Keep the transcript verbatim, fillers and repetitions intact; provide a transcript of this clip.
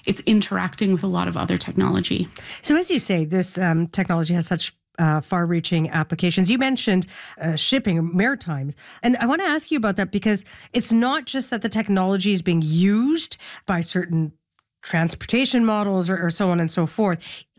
it's interacting with a lot of other technology. So as you say, this um, technology has such Uh, far-reaching applications. You mentioned uh, shipping, maritimes. And I want to ask you about that because it's not just that the technology is being used by certain transportation models or, or so on and so forth.